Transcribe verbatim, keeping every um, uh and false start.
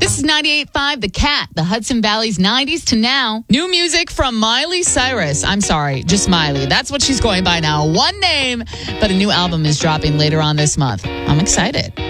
This is ninety-eight point five The Cat, the Hudson Valley's nineties to now. New music from Miley Cyrus. I'm sorry, just Miley. That's what she's going by now. One name, but a new album is dropping later on this month. I'm excited.